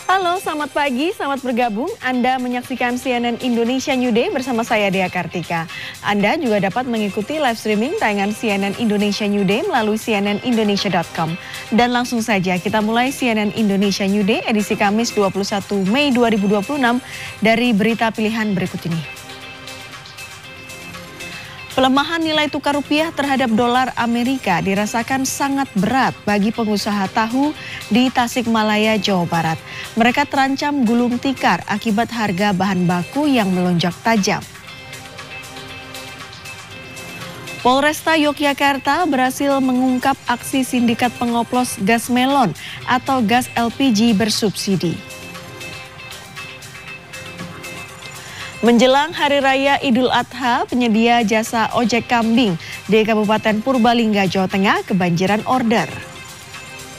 Halo, selamat pagi, selamat bergabung. Anda menyaksikan CNN Indonesia New Day bersama saya Dea Kartika. Anda juga dapat mengikuti live streaming tayangan CNN Indonesia New Day melalui cnnindonesia.com. Dan langsung saja kita mulai CNN Indonesia New Day edisi Kamis 21 Mei 2026 dari berita pilihan berikut ini. Pelemahan nilai tukar rupiah terhadap dolar Amerika dirasakan sangat berat bagi pengusaha tahu di Tasikmalaya, Jawa Barat. Mereka terancam gulung tikar akibat harga bahan baku yang melonjak tajam. Polresta Yogyakarta berhasil mengungkap aksi sindikat pengoplos gas melon atau gas LPG bersubsidi. Menjelang Hari Raya Idul Adha, penyedia jasa ojek kambing di Kabupaten Purbalingga, Jawa Tengah kebanjiran order.